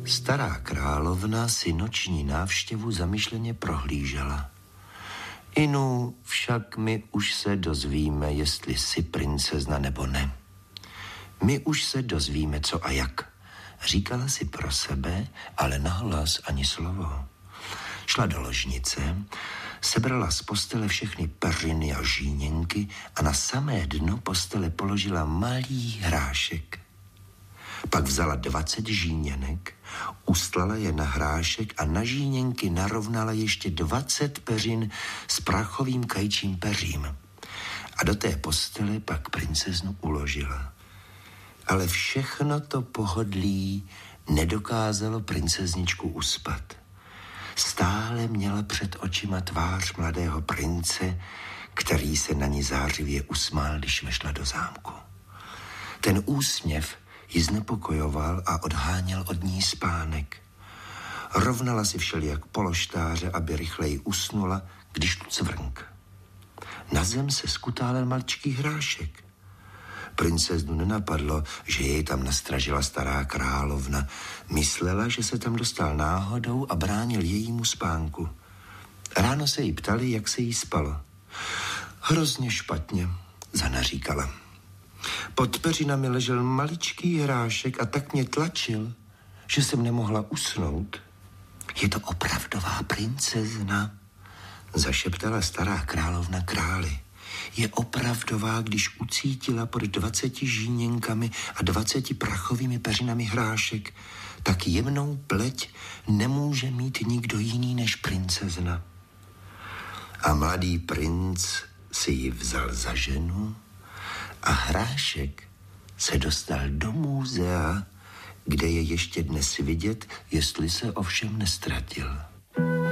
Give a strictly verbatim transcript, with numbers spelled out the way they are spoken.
Stará královna si noční návštěvu zamyšleně prohlížela. Inu, však my už se dozvíme, jestli jsi princezna nebo ne. My už se dozvíme, co a jak. Říkala si pro sebe, ale nahlas ani slovo. Šla do ložnice, sebrala z postele všechny peřiny a žíněnky a na samé dno postele položila malý hrášek. Pak vzala dvacet žíněnek, ustlala je na hrášek a na žíněnky narovnala ještě dvacet peřin s prachovým kajčím peřím. A do té postele pak princeznu uložila. Ale všechno to pohodlí nedokázalo princezničku uspat. Stále měla před očima tvář mladého prince, který se na ní zářivě usmál, když vešla do zámku. Ten úsměv ji znepokojoval a odháněl od ní spánek. Rovnala si všelijak pološtáře, aby rychleji usnula, když tu cvrnk. Na zem se skutálel maličký hrášek. Princeznu nenapadlo, že jej tam nastražila stará královna. Myslela, že se tam dostal náhodou a bránil jejímu spánku. Ráno se jí ptali, jak se jí spalo. Hrozně špatně, zanaříkala. Pod peřinami ležel maličký hrášek a tak mě tlačil, že jsem nemohla usnout. Je to opravdová princezna, zašeptala stará královna králi. Je opravdová, když ucítila pod dvaceti žíněnkami a dvaceti prachovými peřinami hrášek, tak jemnou pleť nemůže mít nikdo jiný než princezna. A mladý princ si ji vzal za ženu a hrášek se dostal do muzea, kde je ještě dnes vidět, jestli se ovšem nestratil.